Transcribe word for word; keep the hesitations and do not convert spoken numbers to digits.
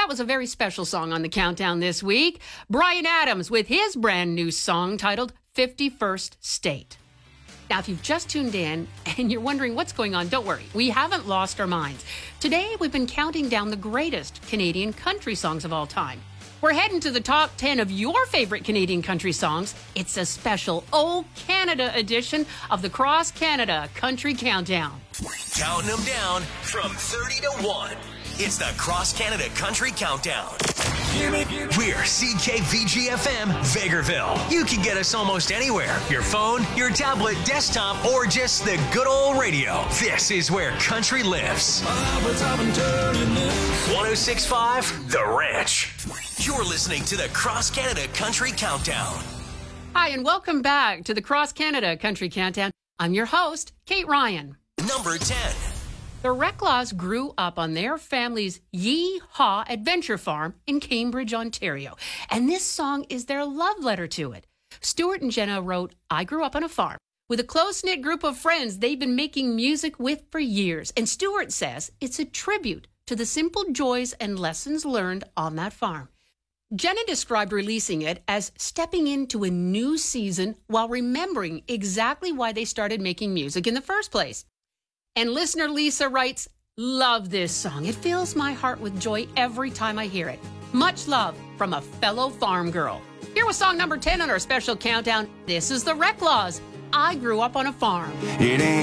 was a very special song on the countdown this week. Bryan Adams with his brand new song titled fifty-first State. Now, if you've just tuned in and you're wondering what's going on, don't worry. We haven't lost our minds. Today, we've been counting down the greatest Canadian country songs of all time. We're heading to the top ten of your favorite Canadian country songs. It's a special Oh Canada edition of the Cross Canada Country Countdown. Counting them down from thirty to one. It's the Cross Canada Country Countdown. We're C K V G F M, Vegreville. You can get us almost anywhere. Your phone, your tablet, desktop, or just the good old radio. This is where country lives. one oh six point five The Ranch. You're listening to the Cross Canada Country Countdown. Hi, and welcome back to the Cross Canada Country Countdown. I'm your host, Kate Ryan. Number ten. The Reclaws grew up on their family's Yee-Haw Adventure Farm in Cambridge, Ontario. And this song is their love letter to it. Stuart and Jenna wrote, I grew up on a farm with a close-knit group of friends they've been making music with for years. And Stuart says it's a tribute to the simple joys and lessons learned on that farm. Jenna described releasing it as stepping into a new season while remembering exactly why they started making music in the first place. And listener Lisa writes, love this song. It fills my heart with joy every time I hear it. Much love from a fellow farm girl. Here was song number ten on our special countdown. This is the Reclaws. I grew up on a farm. It ain't